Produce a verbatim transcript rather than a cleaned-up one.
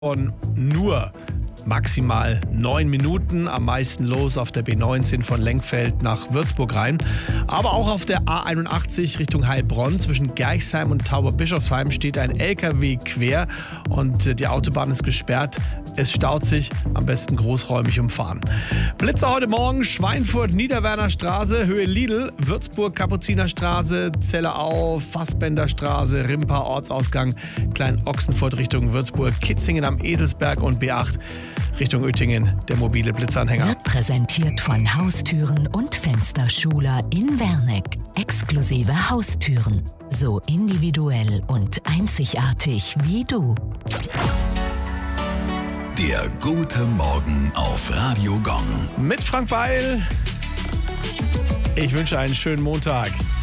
von nur maximal neun Minuten, am meisten los auf der B neunzehn von Lenkfeld nach Würzburg rein. Aber auch auf der A einundachtzig Richtung Heilbronn zwischen Gerchsheim und Tauberbischofsheim steht ein L K W quer und die Autobahn ist gesperrt. Es staut sich, am besten großräumig umfahren. Blitzer heute Morgen, Schweinfurt, Niederwerner Straße, Höhe Lidl, Würzburg, Kapuzinerstraße, Zellerau, Fassbenderstraße, Rimpa, Ortsausgang, Klein-Ochsenfurt Richtung Würzburg, Kitzingen am Edelsberg und B acht Richtung Oettingen, der mobile Blitzanhänger. Wird präsentiert von Haustüren und Fensterschuler in Werneck. Exklusive Haustüren. So individuell und einzigartig wie du. Der gute Morgen auf Radio Gong. Mit Frank Beil. Ich wünsche einen schönen Montag.